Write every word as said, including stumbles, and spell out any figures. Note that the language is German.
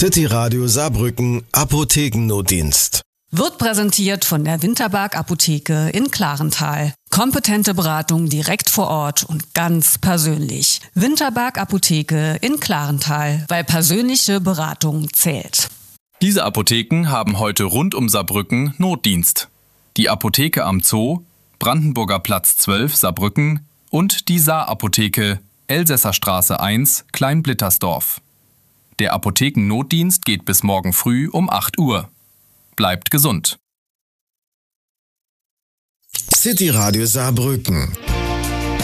City Radio Saarbrücken Apothekennotdienst. Wird präsentiert von der Winterberg Apotheke in Klarental. Kompetente Beratung direkt vor Ort und ganz persönlich. Winterberg Apotheke in Klarental, weil persönliche Beratung zählt. Diese Apotheken haben heute rund um Saarbrücken Notdienst. Die Apotheke am Zoo, Brandenburger Platz zwölf Saarbrücken und die Saar-Apotheke, Elsässerstraße eins, Kleinblittersdorf. Der Apothekennotdienst geht bis morgen früh um acht Uhr. Bleibt gesund. City Radio Saarbrücken.